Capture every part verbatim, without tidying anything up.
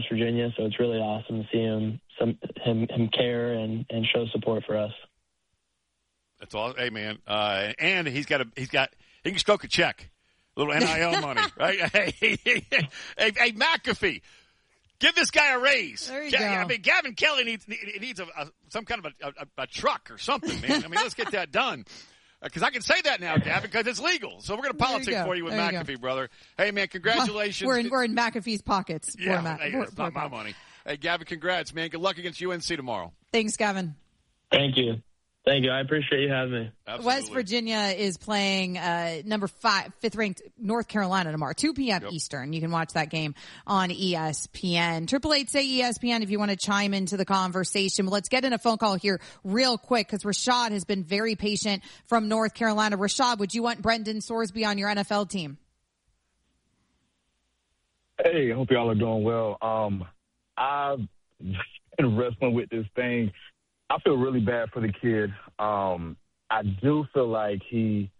Virginia, so it's really awesome to see him some him him care and, and show support for us. That's all. Hey, man, uh, and he's got a he's got he can stroke a check, a little N I L money, right? Hey, hey, hey, hey, McAfee. Give this guy a raise. There you Ga- go. I mean, Gavin Kelly needs needs a, a, some kind of a, a, a truck or something, man. I mean, let's get that done. Because uh, I can say that now, Gavin, because it's legal. So we're going to politic you for you with there McAfee, you brother. Hey, man, congratulations. We're in, we're in McAfee's pockets. Yeah, Matt, hey, poor, it's not poor my Matt. money. Hey, Gavin, congrats, man. Good luck against U N C tomorrow. Thanks, Gavin. Thank you. Thank you. I appreciate you having me. Absolutely. West Virginia is playing uh, number five, fifth-ranked North Carolina tomorrow, two p.m. Yep. Eastern. You can watch that game on E S P N. Triple eight say E S P N if you want to chime into the conversation. Let's get in a phone call here real quick because Rashad has been very patient from North Carolina. Rashad, would you want Brendan Sorsby on your N F L team? Hey, I hope y'all are doing well. Um, I've been wrestling with this thing. I feel really bad for the kid. Um, I do feel like he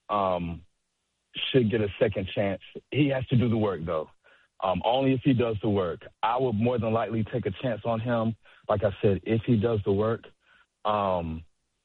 um, should get a second chance. He has to do the work, though. Um, only if he does the work. I would more than likely take a chance on him. Like I said, if he does the work. Um,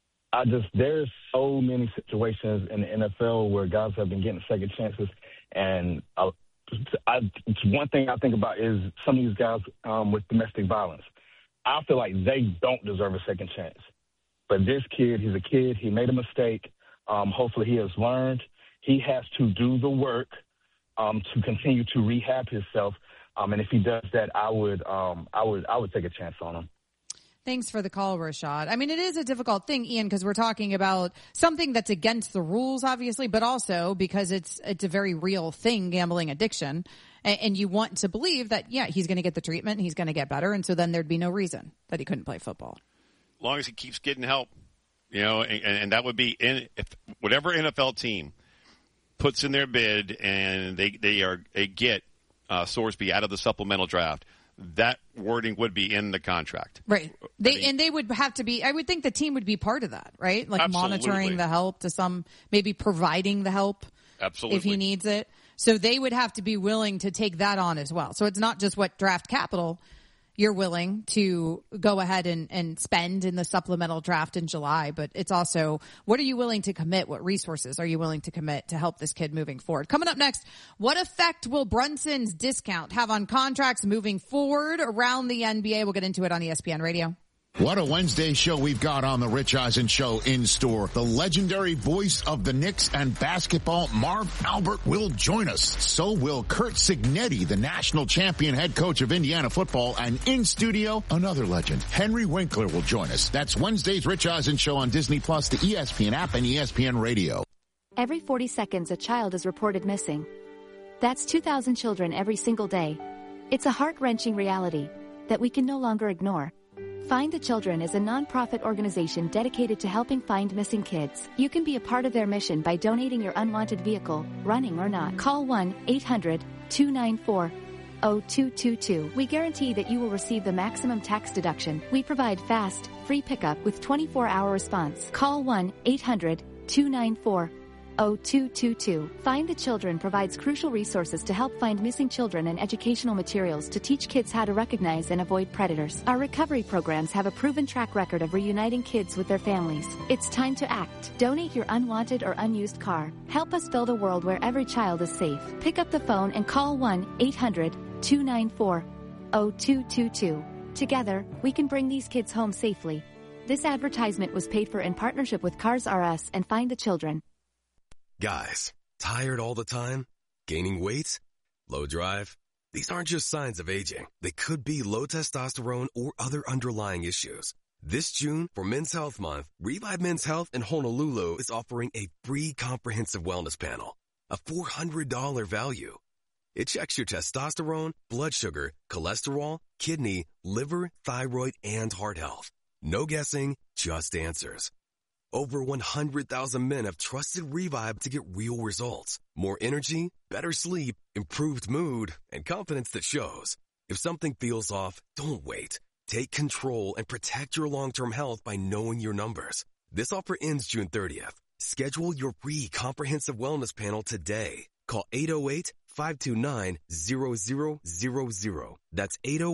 I just there's so many situations in the N F L where guys have been getting second chances, and I, I, one thing I think about is some of these guys um, with domestic violence. I feel like they don't deserve a second chance. But this kid, he's a kid. He made a mistake. Um, hopefully he has learned. He has to do the work um, to continue to rehab himself. Um, and if he does that, I would, um, I would, I would take a chance on him. Thanks for the call, Rashad. I mean, it is a difficult thing, Ian, because we're talking about something that's against the rules, obviously, but also because it's it's a very real thing, gambling addiction. And, and you want to believe that, yeah, he's going to get the treatment, he's going to get better, and so then there'd be no reason that he couldn't play football. As long as he keeps getting help, you know, and, and that would be in if whatever N F L team puts in their bid and they they are they get uh, Sorsby out of the supplemental draft. That wording would be in the contract. Right. They I mean, and they would have to be, I would think the team would be part of that, right? Like absolutely. monitoring the help to some, maybe providing the help absolutely. if he needs it. So they would have to be willing to take that on as well. So it's not just what draft capital you're willing to go ahead and, and spend in the supplemental draft in July, but it's also what are you willing to commit? What resources are you willing to commit to help this kid moving forward? Coming up next, what effect will Brunson's discount have on contracts moving forward around the N B A? We'll get into it on E S P N Radio. What a Wednesday show we've got on the Rich Eisen Show in store. The legendary voice of the Knicks and basketball, Marv Albert, will join us. So will Kurt Signetti, the national champion head coach of Indiana football. And in studio, another legend, Henry Winkler, will join us. That's Wednesday's Rich Eisen Show on Disney Plus, the E S P N app, and E S P N Radio. Every forty seconds, a child is reported missing. That's two thousand children every single day. It's a heart-wrenching reality that we can no longer ignore. Find the Children is a non-profit organization dedicated to helping find missing kids. You can be a part of their mission by donating your unwanted vehicle, running or not. Call one eight hundred two nine four zero two two two. We guarantee that you will receive the maximum tax deduction. We provide fast, free pickup with twenty-four hour response. Call one eight hundred two nine four zero two two two. Find the Children provides crucial resources to help find missing children and educational materials to teach kids how to recognize and avoid predators. Our recovery programs have a proven track record of reuniting kids with their families. It's time to act. Donate your unwanted or unused car. Help us build a world where every child is safe. Pick up the phone and call one eight hundred two nine four zero two two two. Together, we can bring these kids home safely. This advertisement was paid for in partnership with Cars R Us and Find the Children. Guys, tired all the time? Gaining weight? Low drive? These aren't just signs of aging. They could be low testosterone or other underlying issues. This June, for Men's Health Month, Revive Men's Health in Honolulu is offering a free comprehensive wellness panel, a four hundred dollars value. It checks your testosterone, blood sugar, cholesterol, kidney, liver, thyroid, and heart health. No guessing, just answers. Over one hundred thousand men have trusted Revive to get real results. More energy, better sleep, improved mood, and confidence that shows. If something feels off, don't wait. Take control and protect your long-term health by knowing your numbers. This offer ends June thirtieth. Schedule your free comprehensive wellness panel today. Call eight oh eight, five two nine, zero zero zero zero. That's eight oh eight